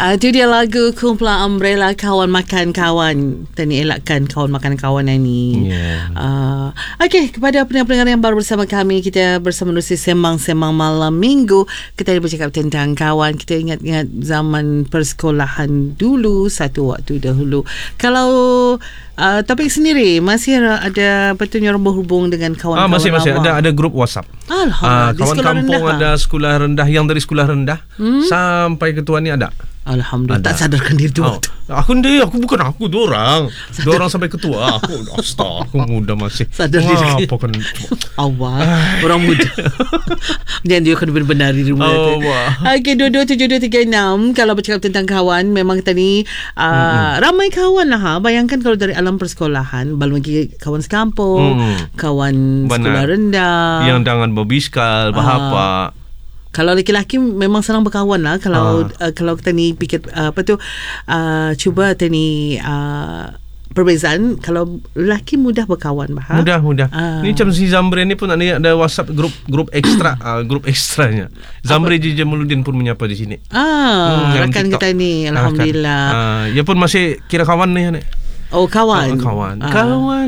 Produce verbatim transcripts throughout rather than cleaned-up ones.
Uh, itu dia lagu Kumpulan Umbrella, Kawan Makan Kawan. Tani elakkan kawan makan kawan ini. Yeah. Uh, Okey, kepada pendengar-pendengar yang baru bersama kami, kita bersama menerusi sembang-sembang malam minggu. Kita bercakap tentang kawan. Kita ingat-ingat zaman persekolahan dulu, satu waktu dahulu. Kalau uh, topik sendiri, masih ada betulnya berhubung dengan kawan-kawan ah, Masih, lama? masih ada, ada grup WhatsApp. Alhamdulillah. Uh, kawan kampung rendah, ada sekolah rendah, yang dari sekolah rendah hmm? sampai ketua ni ada. Alhamdulillah. Ada. Tak sadarkan diri tu. Oh, aku ni, aku bukan aku, dorang. Dorang sampai ketua. Aku astaga, aku muda masih. Sadar diri. Apa kan? Awal orang muda. Jangan dia kena benar di rumah. Oh, wah. Okey, dua dua tujuh dua tiga enam. Kalau bercakap tentang kawan, memang kita ni uh, mm-hmm. ramai kawan lah. Ha? Bayangkan kalau dari alam persekolahan, belum lagi kawan sekampung, mm. kawan Benar. sekolah rendah, yang dengan berbiskal, berapa. Uh, Kalau lelaki-lelaki memang senang berkawan lah. Kalau uh. Uh, kalau kita ni fikir uh, apa tu uh, cuba kita ni uh, perbezaan. Kalau lelaki mudah berkawan bah. Mudah mudah. Uh. Ni macam si Zamri ni pun ada WhatsApp grup grup ekstra uh, grup ekstranya. Zamri J. Jamaluddin pun menyapa di sini. Ah, hmm, rakan kita ni alhamdulillah. Uh, dia pun masih kira kawan ni. Oh, kawan. Oh, kawan. Uh. Kawan.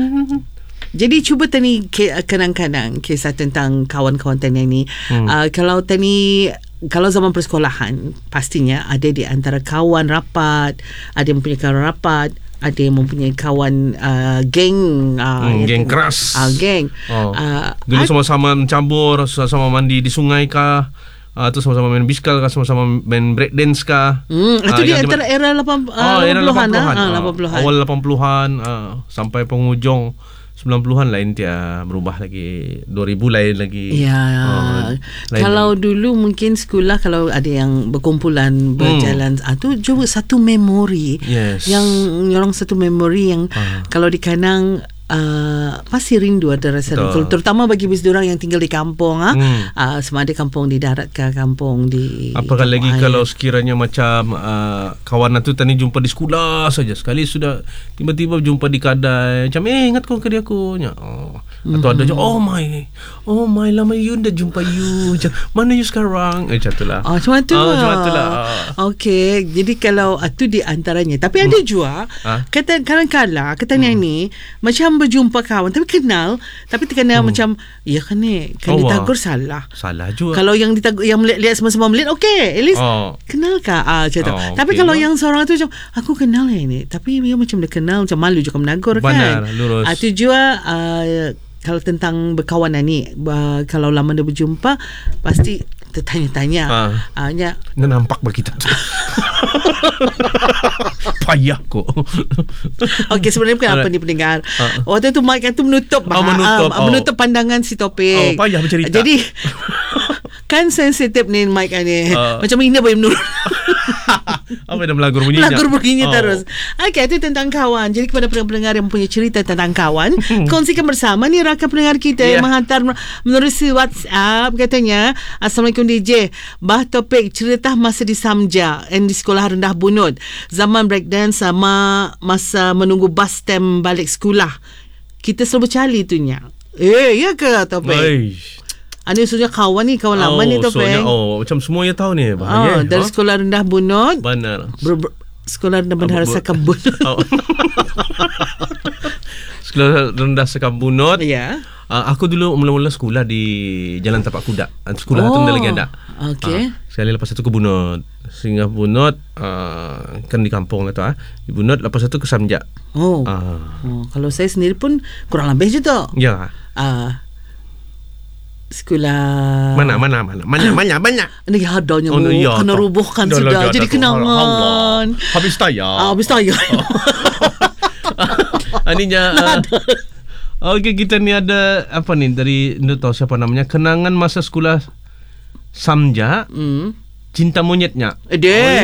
Jadi cuba tani kenang-kenang kisah tentang kawan-kawan tani ni. Hmm. Uh, kalau tani kalau zaman persekolahan pastinya ada di antara kawan rapat, ada yang mempunyai kawan rapat, ada yang mempunyai kawan uh, geng uh, hmm, geng keras. Uh, geng. Oh. Uh, Dulu sama-sama mencampur, sama-sama mandi di sungai kah? Uh, tu sama-sama main biskal kah, sama-sama main break dance kah? Hmm, itu uh, dia antara era lapan puluhan, oh, era lapan puluhan, ah, uh, lapan puluhan. Awal lapan puluhan uh, sampai penghujung sembilan puluhan lain dia berubah lagi, dua ribu lain lagi. Ya. Uh, kalau lagi. Dulu mungkin sekolah kalau ada yang berkumpulan berjalan hmm. ah, tu juga satu memori. Yes. Yang orang satu memori yang uh. kalau di Kanang Uh, pasti rindu ada rasa rindu. Terutama bagi bis diorang yang tinggal di kampung ha? hmm. uh, sama ada kampung di darat ke kampung di apakah lagi air. Kalau sekiranya macam uh, kawan tu tadi jumpa di sekolah saja, sekali sudah tiba-tiba jumpa di kedai macam eh ingat kau ke dia aku oh. hmm. Atau ada je oh my oh my lama you dah jumpa you macam, mana you sekarang eh, macam tu lah oh, macam tu oh, lah, macam tu lah. Okay, jadi kalau itu uh, di antaranya. Tapi hmm. ada juga ha? kata kadang-kadang kata hmm. ni macam berjumpa kawan tapi kenal tapi terkena hmm. macam ya kan ni kan oh, ditagur salah salah juga. Kalau yang ditagur yang melihat sama-sama melihat okey at least oh. kenal ke ah macam tu. Oh, tapi okay, kalau no? yang seorang tu macam aku kenal yang ni tapi dia macam dia kenal macam malu juga menagur kan. Benar, lurus. Ah, tu juga uh, kalau tentang berkawanan ni uh, kalau lama dah berjumpa pasti tertanya-tanya ah. uh, nya nampak bagi kita tu payah kok. Okey, sebenarnya bukan apa ni pendengar. Uh. Waktu tu Mike tu menutup oh, menutup, uh, oh. menutup pandangan si topik. Oh, payah bercerita. Jadi kan sensitif ni Mike ni. Uh. Macam ini boleh menurut. Apa dah melagur bunyinya? Melagur bunyinya oh. terus. Okey, itu tentang kawan. Jadi kepada pendengar yang mempunyai cerita tentang kawan, kongsikan bersama ni rakan pendengar kita yeah. yang menghantar menerusi WhatsApp katanya, Assalamualaikum D J. Bah topik cerita masa di Samja dan di sekolah rendah Bunut. Zaman breakdance sama masa menunggu bus stem balik sekolah. Kita selalu bercali tu nya. Eh, ya ke topik? Aish. Ani sebenarnya kawan ni, kawan oh, lama ni topik. Soalnya, oh, macam semuanya tahu ni. Oh, Bahaya. dari oh? sekolah rendah Bunut. Benar. Ber, ber, sekolah rendah Bandar Sekam Bunut. Oh. Sekolah rendah Sekam Bunut. Ya. Yeah. Uh, aku dulu mula-mula sekolah di Jalan Tapak Kuda. Sekolah oh, tu lagi ada. Okey. Uh, sekali lepas itu ke Bunut. Sehingga Bunut uh, kan di kampung itu ah. Di Bunut lepas itu ke Samja. Oh. Uh. oh. Kalau saya sendiri pun kurang lebih je tu. Ya. Ah. Uh, sekolah mana mana mana banyak banyak banyak ini hadanya oh, ya, kena rubuhkan dah, sudah dah, jadi dah, kenangan habis tayar ah, habis tayar aninya uh, okey kita ni ada apa ni dari tidak tahu siapa namanya kenangan masa sekolah Samja hmm. cinta monyetnya eh,